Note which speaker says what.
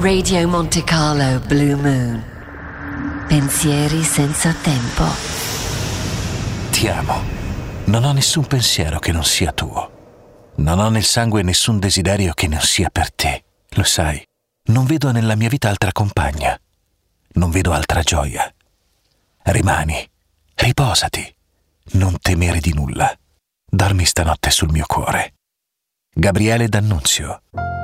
Speaker 1: Radio Monte Carlo Blue Moon. Pensieri senza tempo.
Speaker 2: Ti amo. Non ho nessun pensiero che non sia tuo. Non ho nel sangue nessun desiderio che non sia per te. Lo sai, non vedo nella mia vita altra compagna. Non vedo altra gioia. Rimani, riposati, non temere di nulla. Dormi stanotte sul mio cuore. Gabriele D'Annunzio.